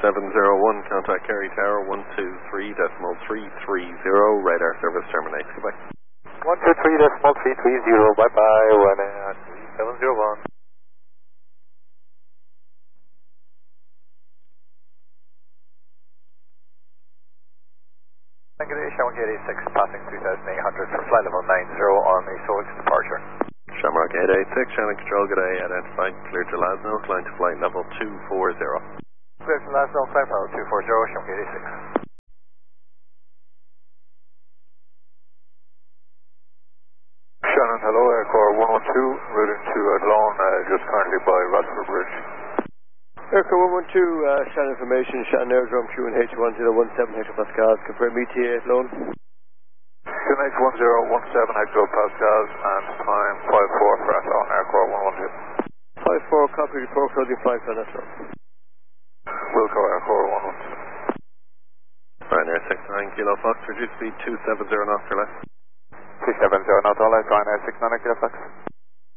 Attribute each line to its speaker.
Speaker 1: contact Kerry Tower 123.330, radar service terminate. Goodbye.
Speaker 2: 123.330, bye bye, 701. Shamrock 886 passing 2800 for flight level 90 on a Soix departure.
Speaker 1: Shamrock 886, Shannon Control, good day, identified, cleared to Lasno, climb to flight level 240.
Speaker 2: Cleared to Lasno, climb level 240, Shamrock 886. Shannon, hello, Aircore 112, routing to Athlone, just currently by Radford Bridge.
Speaker 3: Aircore 112, Shannon information, Shannon Aerodrome QNH1017 hectopascals, confirm ETA Athlone.
Speaker 2: QNH1017 hectopascals and time 54 for Athlone, Aircore 112.
Speaker 3: 54, copy report, closing flight on Athlone.
Speaker 2: Wilco, Aircore 112.
Speaker 1: Ryanair 69 Kilo Fox, reduce speed 270 knots or less.
Speaker 2: 270 knots or less, Ryanair 69 Kilo Fox.